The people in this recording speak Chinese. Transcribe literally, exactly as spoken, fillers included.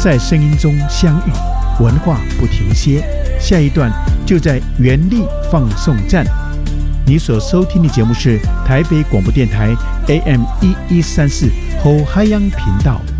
在声音中相遇，文化不停歇。下一段就在原力放送站。你所收听的节目是台北广播电台 A M 一一三四后海洋频道。